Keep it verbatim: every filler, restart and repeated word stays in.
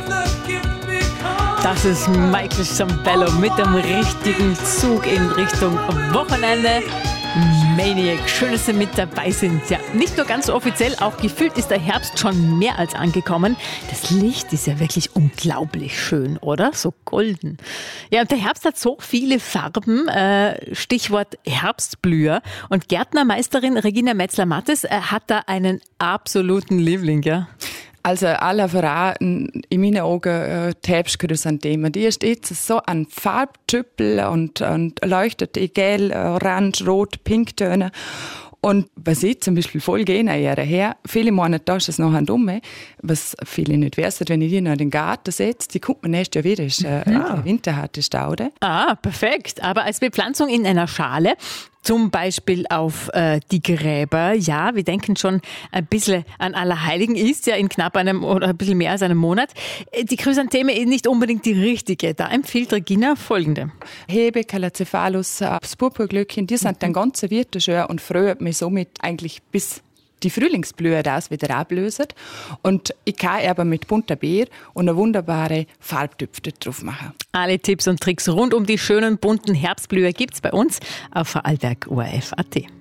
Das ist Michael Sambello mit dem richtigen Zug in Richtung Wochenende. Maniac, schön, dass Sie mit dabei sind. Ja, nicht nur ganz so offiziell, auch gefühlt ist der Herbst schon mehr als angekommen. Das Licht ist ja wirklich unglaublich schön, oder? So golden. Ja, und der Herbst hat so viele Farben. Äh, Stichwort Herbstblüher. Und Gärtnermeisterin Regina Metzler-Mattes äh, hat da einen absoluten Liebling, ja? Also alle voran in meinen Augen äh, die Herbstchrysantheme. Die ist jetzt so ein Farbtüppel und, und leuchtet in gelb, orange, rot, pinktöne. Und was ich zum Beispiel voll gerne her, viele meinen, da ist es noch ein Dumme, was viele nicht wissen, wenn ich die noch in den Garten setze, die kommt man nächstes Jahr wieder, ist äh, Ja. eine winterharte Staude. Ah, perfekt. Aber als Bepflanzung in einer Schale, zum Beispiel auf äh, die Gräber, ja, wir denken schon ein bisschen an Allerheiligen, ist ja in knapp einem oder ein bisschen mehr als einem Monat. Die Chrysantheme ist nicht unbedingt die richtige. Da empfiehlt Regina folgende. Hebe, Calacephalus, das Purpurglöckchen, die sind dann ganz serviert schön und freuen mich somit eigentlich bis die Frühlingsblühe das wieder ablösen. Und ich kann aber mit bunter Beer und eine wunderbare Farbtüpfe drauf machen. Alle Tipps und Tricks rund um die schönen bunten Herbstblüher gibt's bei uns auf vorarlberg O R F Punkt A T.